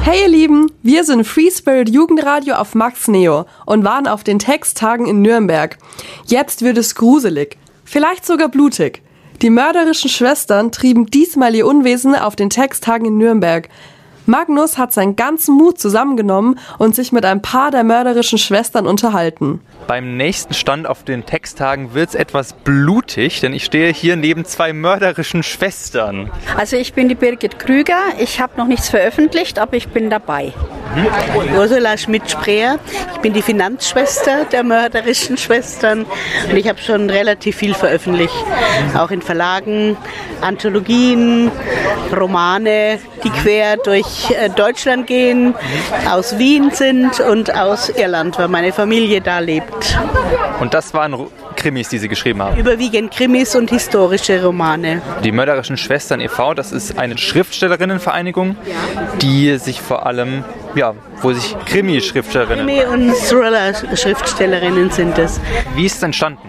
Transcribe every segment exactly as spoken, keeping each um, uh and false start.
Hey ihr Lieben, wir sind Free Spirit Jugendradio auf Max Neo und waren auf den Texttagen in Nürnberg. Jetzt wird es gruselig, vielleicht sogar blutig. Die mörderischen Schwestern trieben diesmal ihr Unwesen auf den Texttagen in Nürnberg. Magnus hat seinen ganzen Mut zusammengenommen und sich mit ein paar der mörderischen Schwestern unterhalten. Beim nächsten Stand auf den Texttagen wird es etwas blutig, denn ich stehe hier neben zwei mörderischen Schwestern. Also ich bin die Birgit Krüger, ich habe noch nichts veröffentlicht, aber ich bin dabei. Mhm. Ursula Schmidt-Spreer, ich bin die Finanzschwester der mörderischen Schwestern und ich habe schon relativ viel veröffentlicht, auch in Verlagen, Anthologien, Romane, die quer durch Deutschland gehen, aus Wien sind und aus Irland, weil meine Familie da lebt. Und das waren Krimis, die Sie geschrieben haben? Überwiegend Krimis und historische Romane. Die mörderischen Schwestern e V, das ist eine Schriftstellerinnenvereinigung, die sich vor allem, ja, wo sich Krimi-Schriftstellerinnen... Krimi- und Thriller-Schriftstellerinnen sind es. Wie ist es entstanden?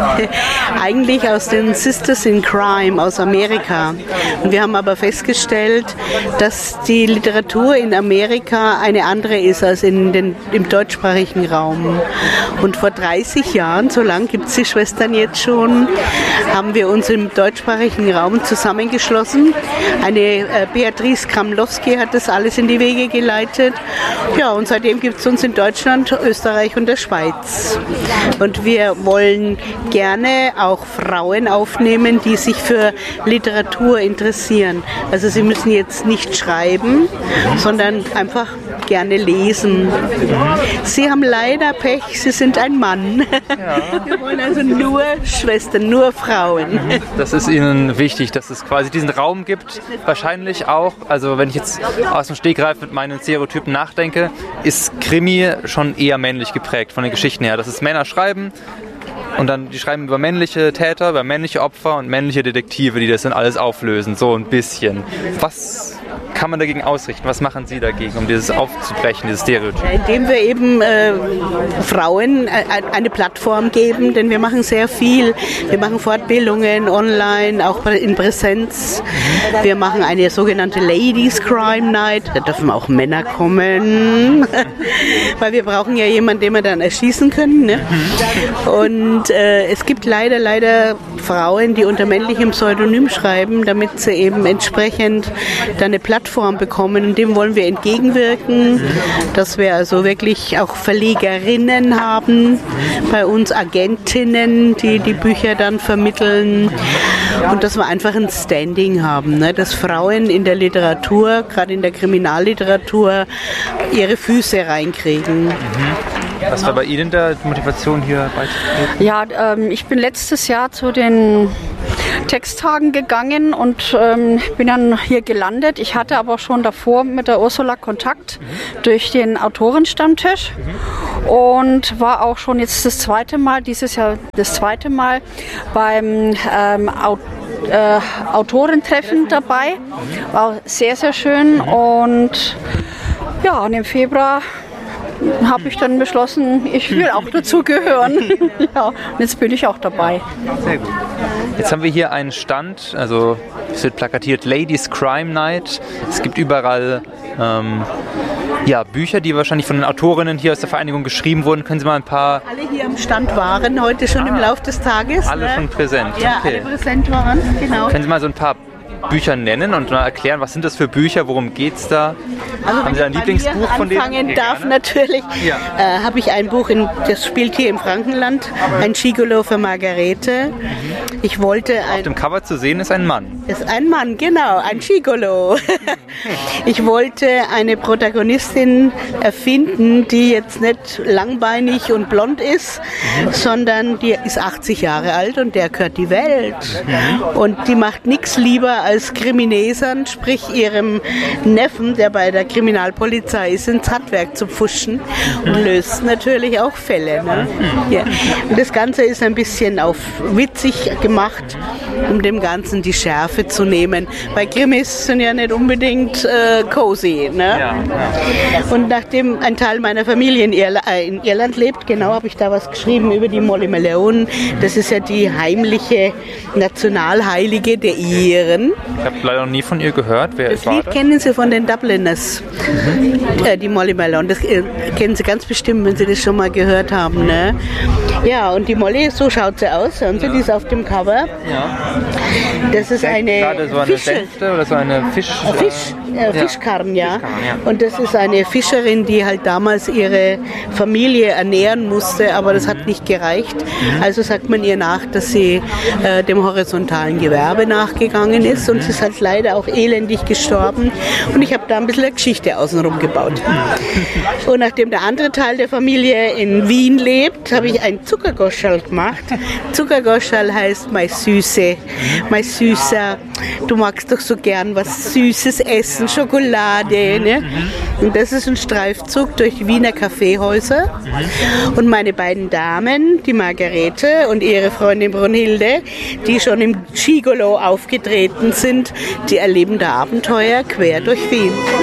Eigentlich aus den Sisters in Crime aus Amerika. Und wir haben aber festgestellt, dass die Literatur in Amerika eine andere ist als in den, im deutschsprachigen Raum. Und vor dreißig Jahren, so lang gibt es die Schwestern jetzt schon, haben wir uns im deutschsprachigen Raum zusammengeschlossen. Eine äh, Beatrice Kramlowski hat das alles in die Wege geleitet. Ja, und seitdem gibt es uns in Deutschland, Österreich und der Schweiz. Und wir wollen gerne auch Frauen aufnehmen, die sich für Literatur interessieren. Also sie müssen jetzt nicht schreiben, sondern einfach gerne lesen. Sie haben leider Pech, sie sind ein Mann. Ja. Wir wollen also nur Schwestern, nur Frauen. Das ist Ihnen wichtig, dass es quasi diesen Raum gibt. Wahrscheinlich auch, also wenn ich jetzt aus dem Stegreif mit meinen Stereotypen nachdenke, ist Krimi schon eher männlich geprägt von den Geschichten her. Dass es Männer schreiben, und dann, die schreiben über männliche Täter, über männliche Opfer und männliche Detektive, die das dann alles auflösen, so ein bisschen. Was kann man dagegen ausrichten? Was machen Sie dagegen, um dieses aufzubrechen, dieses Stereotyp? Indem wir eben äh, Frauen eine Plattform geben, denn wir machen sehr viel. Wir machen Fortbildungen online, auch in Präsenz. Wir machen eine sogenannte Ladies Crime Night. Da dürfen auch Männer kommen, weil wir brauchen ja jemanden, den wir dann erschießen können. Ne? Und äh, es gibt leider, leider Frauen, die unter männlichem Pseudonym schreiben, damit sie eben entsprechend dann eine Plattform bekommen. Und dem wollen wir entgegenwirken, dass wir also wirklich auch Verlegerinnen haben, bei uns Agentinnen, die die Bücher dann vermitteln. Und dass wir einfach ein Standing haben, ne? Dass Frauen in der Literatur, gerade in der Kriminalliteratur, ihre Füße reinkriegen. Mhm. Was war bei Ihnen der Motivation hier beizutreten? Ja, ähm, ich bin letztes Jahr zu den Texttagen gegangen und ähm, bin dann hier gelandet. Ich hatte aber schon davor mit der Ursula Kontakt mhm. durch den Autorenstammtisch mhm. und war auch schon jetzt das zweite Mal, dieses Jahr das zweite Mal beim ähm, Aut äh, Autorentreffen dabei. War sehr, sehr schön mhm. und ja, und im Februar habe ich dann beschlossen, ich will auch dazu gehören. Ja, und jetzt bin ich auch dabei. Sehr gut. Jetzt haben wir hier einen Stand, also es wird plakatiert Ladies Crime Night. Es gibt überall ähm, ja, Bücher, die wahrscheinlich von den Autorinnen hier aus der Vereinigung geschrieben wurden. Können Sie mal ein paar... Alle hier am Stand waren, heute schon ah, im Laufe des Tages. Alle ne? schon präsent. Ja, okay. Alle präsent waren, genau. Können Sie mal so ein paar Bücher nennen und mal erklären, was sind das für Bücher, worum geht's da? Also haben Sie ein Lieblingsbuch von denen? Anfangen darf gerne? Natürlich, ja. äh, habe ich ein Buch, in, das spielt hier im Frankenland, ein Gigolo für Margarete. Ich wollte ein, auf dem Cover zu sehen ist ein Mann. Ist ein Mann, genau, ein Gigolo. Ich wollte eine Protagonistin erfinden, die jetzt nicht langbeinig und blond ist, mhm. sondern die ist achtzig Jahre alt und der gehört die Welt. Mhm. Und die macht nichts lieber als Kriminesern, sprich ihrem Neffen, der bei der Kriminalpolizei ist, ins Handwerk zu pfuschen und löst natürlich auch Fälle. Ne? Ja. Und das Ganze ist ein bisschen auf witzig gemacht, um dem Ganzen die Schärfe zu nehmen. Weil Krimis sind ja nicht unbedingt äh, cozy. Ne? Ja, ja. Und nachdem ein Teil meiner Familie in, Irla- äh, in Irland lebt, genau, habe ich da was geschrieben über die Molly Malone. Das ist ja die heimliche Nationalheilige der Iren. Ich habe leider noch nie von ihr gehört. Wer Das war Lied das? kennen Sie von den Dubliners, mhm. äh, die Molly Malone. Das äh, kennen Sie ganz bestimmt, wenn Sie das schon mal gehört haben. Ne? Ja, und die Molly, so schaut sie aus. Hören Sie, die ist auf dem Cover. Ja. Das ist eine Gerade so eine Fische. Sänfte oder so eine Fisch... Fisch, äh, Fischkarren, ja. Fischkarren, ja. Und das ist eine Fischerin, die halt damals ihre Familie ernähren musste, aber das hat nicht gereicht. Also sagt man ihr nach, dass sie äh, dem horizontalen Gewerbe nachgegangen ist und sie ist halt leider auch elendig gestorben. Und ich habe da ein bisschen eine Geschichte außenrum gebaut. Und nachdem der andere Teil der Familie in Wien lebt, habe ich ein Zuckergoscherl gemacht. Zuckergoscherl heißt mein Süße, mein Süßer. Du magst doch so gern was Süßes essen, Schokolade. Ne? Und das ist ein Streifzug durch die Wiener Kaffeehäuser. Und meine beiden Damen, die Margarete und ihre Freundin Brunhilde, die schon im Gigolo aufgetreten sind, die erleben da Abenteuer quer durch Wien.